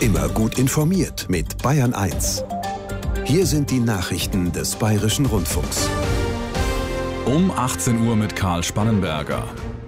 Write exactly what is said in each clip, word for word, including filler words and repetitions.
Immer gut informiert mit Bayern eins. Hier sind die Nachrichten des Bayerischen Rundfunks. Um achtzehn Uhr mit Karl Spannenberger.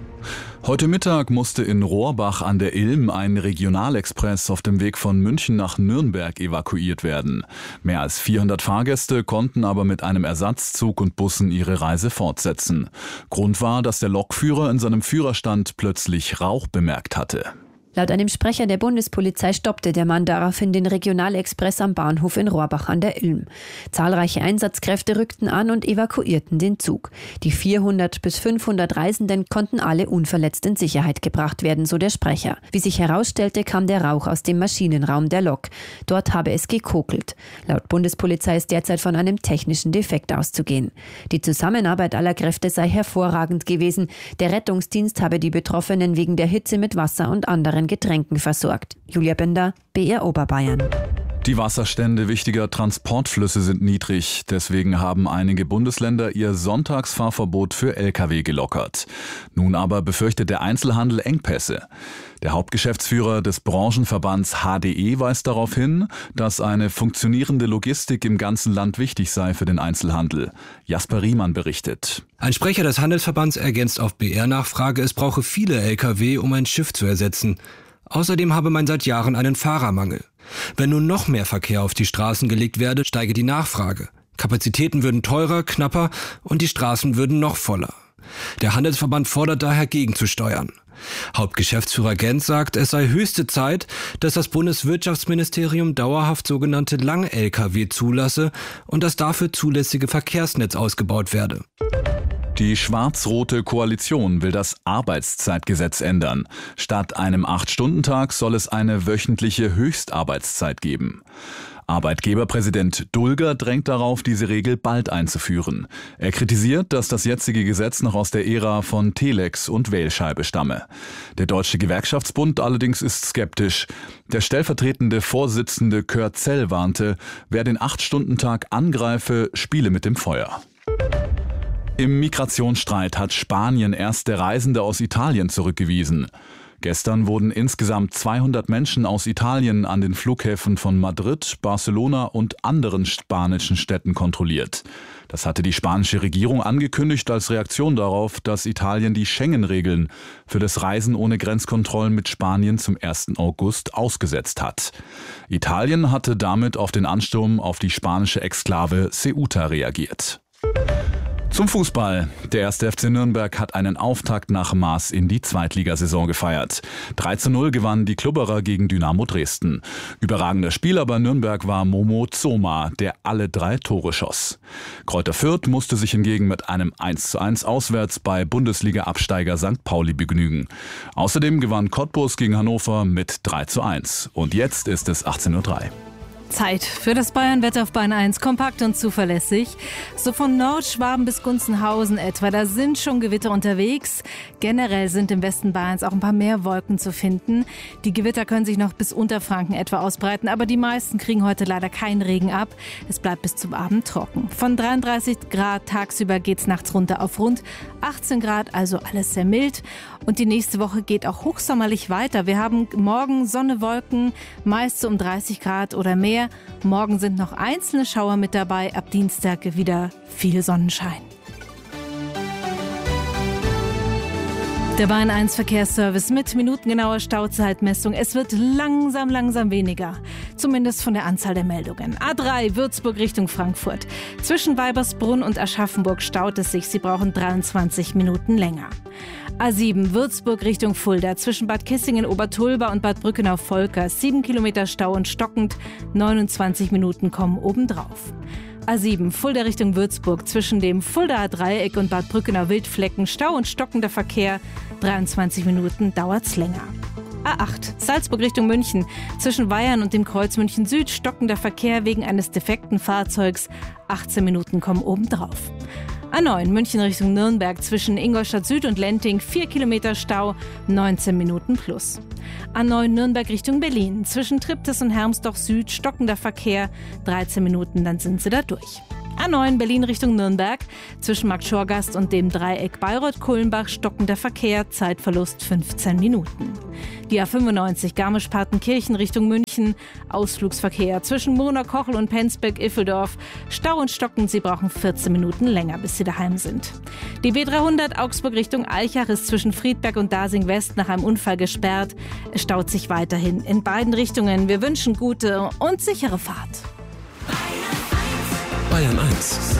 Heute Mittag musste in Rohrbach an der Ilm ein Regionalexpress auf dem Weg von München nach Nürnberg evakuiert werden. Mehr als vierhundert Fahrgäste konnten aber mit einem Ersatzzug und Bussen ihre Reise fortsetzen. Grund war, dass der Lokführer in seinem Führerstand plötzlich Rauch bemerkt hatte. Laut einem Sprecher der Bundespolizei stoppte der Mann daraufhin den Regionalexpress am Bahnhof in Rohrbach an der Ilm. Zahlreiche Einsatzkräfte rückten an und evakuierten den Zug. Die vierhundert bis fünfhundert Reisenden konnten alle unverletzt in Sicherheit gebracht werden, so der Sprecher. Wie sich herausstellte, kam der Rauch aus dem Maschinenraum der Lok. Dort habe es gekokelt. Laut Bundespolizei ist derzeit von einem technischen Defekt auszugehen. Die Zusammenarbeit aller Kräfte sei hervorragend gewesen. Der Rettungsdienst habe die Betroffenen wegen der Hitze mit Wasser und anderen Getränken versorgt. Julia Bender, B R Oberbayern. Die Wasserstände wichtiger Transportflüsse sind niedrig. Deswegen haben einige Bundesländer ihr Sonntagsfahrverbot für L K W gelockert. Nun aber befürchtet der Einzelhandel Engpässe. Der Hauptgeschäftsführer des Branchenverbands H D E weist darauf hin, dass eine funktionierende Logistik im ganzen Land wichtig sei für den Einzelhandel. Jasper Riemann berichtet. Ein Sprecher des Handelsverbands ergänzt auf B R-Nachfrage, es brauche viele L K W, um ein Schiff zu ersetzen. Außerdem habe man seit Jahren einen Fahrermangel. Wenn nun noch mehr Verkehr auf die Straßen gelegt werde, steige die Nachfrage. Kapazitäten würden teurer, knapper und die Straßen würden noch voller. Der Handelsverband fordert daher gegenzusteuern. Hauptgeschäftsführer Gens sagt, es sei höchste Zeit, dass das Bundeswirtschaftsministerium dauerhaft sogenannte Lang-L K W zulasse und das dafür zulässige Verkehrsnetz ausgebaut werde. Die schwarz-rote Koalition will das Arbeitszeitgesetz ändern. Statt einem acht-Stunden-Tag soll es eine wöchentliche Höchstarbeitszeit geben. Arbeitgeberpräsident Dulger drängt darauf, diese Regel bald einzuführen. Er kritisiert, dass das jetzige Gesetz noch aus der Ära von Telex und Wählscheibe stamme. Der Deutsche Gewerkschaftsbund allerdings ist skeptisch. Der stellvertretende Vorsitzende Kurt Zell warnte, wer den acht-Stunden-Tag angreife, spiele mit dem Feuer. Im Migrationsstreit hat Spanien erste Reisende aus Italien zurückgewiesen. Gestern wurden insgesamt zweihundert Menschen aus Italien an den Flughäfen von Madrid, Barcelona und anderen spanischen Städten kontrolliert. Das hatte die spanische Regierung angekündigt als Reaktion darauf, dass Italien die Schengen-Regeln für das Reisen ohne Grenzkontrollen mit Spanien zum ersten August ausgesetzt hat. Italien hatte damit auf den Ansturm auf die spanische Exklave Ceuta reagiert. Zum Fußball. Der erste F C Nürnberg hat einen Auftakt nach Maß in die Zweitligasaison gefeiert. drei zu null gewannen die Klubberer gegen Dynamo Dresden. Überragender Spieler bei Nürnberg war Momo Zoma, der alle drei Tore schoss. Kräuter Fürth musste sich hingegen mit einem eins zu eins auswärts bei Bundesliga-Absteiger Sankt Pauli begnügen. Außerdem gewann Cottbus gegen Hannover mit drei zu eins. Und jetzt ist es achtzehn Uhr drei. Zeit für das Bayern-Wetter auf Bayern eins. Kompakt und zuverlässig. So von Nordschwaben bis Gunzenhausen etwa. Da sind schon Gewitter unterwegs. Generell sind im Westen Bayerns auch ein paar mehr Wolken zu finden. Die Gewitter können sich noch bis Unterfranken etwa ausbreiten. Aber die meisten kriegen heute leider keinen Regen ab. Es bleibt bis zum Abend trocken. Von dreiunddreißig Grad tagsüber geht's nachts runter auf rund achtzehn Grad. Also alles sehr mild. Und die nächste Woche geht auch hochsommerlich weiter. Wir haben morgen Sonne, Wolken, meist so um dreißig Grad oder mehr. Morgen sind noch einzelne Schauer mit dabei, ab Dienstag wieder viel Sonnenschein. Der Bayern eins Verkehrsservice mit minutengenauer Stauzeitmessung. Es wird langsam, langsam weniger. Zumindest von der Anzahl der Meldungen. A drei Würzburg Richtung Frankfurt. Zwischen Weibersbrunn und Aschaffenburg staut es sich. Sie brauchen dreiundzwanzig Minuten länger. A sieben Würzburg Richtung Fulda. Zwischen Bad Kissingen, Obertulba und Bad Brückenau-Volker. Sieben Kilometer Stau und stockend. neunundzwanzig Minuten kommen obendrauf. A sieben Fulda Richtung Würzburg. Zwischen dem Fuldaer Dreieck und Bad Brückenau-Wildflecken Stau und stockender Verkehr. dreiundzwanzig Minuten dauert's länger. A acht Salzburg Richtung München. Zwischen Weyern und dem Kreuz München Süd stockender Verkehr wegen eines defekten Fahrzeugs. achtzehn Minuten kommen obendrauf. A neun München Richtung Nürnberg. Zwischen Ingolstadt Süd und Lenting vier Kilometer Stau, neunzehn Minuten plus. A neun Nürnberg Richtung Berlin. Zwischen Triptis und Hermsdorf Süd stockender Verkehr, dreizehn Minuten, dann sind sie da durch. A neun Berlin Richtung Nürnberg. Zwischen Marktschorgast und dem Dreieck Bayreuth-Kulmbach stockender Verkehr, Zeitverlust fünfzehn Minuten. Die A fünfundneunzig Garmisch-Partenkirchen Richtung München. Ausflugsverkehr zwischen Murner-Kochel und Penzberg-Iffeldorf. Stau und Stocken, Sie brauchen vierzehn Minuten länger, bis Sie daheim sind. Die B dreihundert Augsburg Richtung Aichach ist zwischen Friedberg und Dasing West nach einem Unfall gesperrt. Es staut sich weiterhin in beiden Richtungen. Wir wünschen gute und sichere Fahrt. Bayern eins.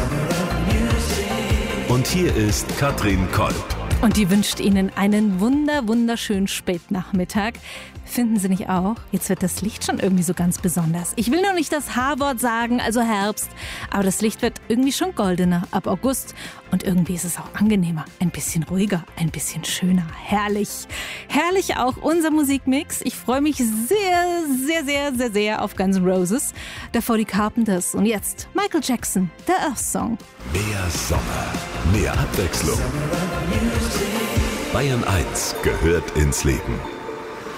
Und hier ist Katrin Kolb. Und die wünscht Ihnen einen wunder, wunderschönen Spätnachmittag. Finden Sie nicht auch? Jetzt wird das Licht schon irgendwie so ganz besonders. Ich will noch nicht das H-Wort sagen, also Herbst. Aber das Licht wird irgendwie schon goldener ab August. Und irgendwie ist es auch angenehmer. Ein bisschen ruhiger, ein bisschen schöner. Herrlich. Herrlich auch unser Musikmix. Ich freue mich sehr, sehr, sehr, sehr, sehr auf Guns N' Roses. Davor die Carpenters. Und jetzt Michael Jackson, der Earth Song. Mehr Sommer, mehr Abwechslung. Bayern eins gehört ins Leben.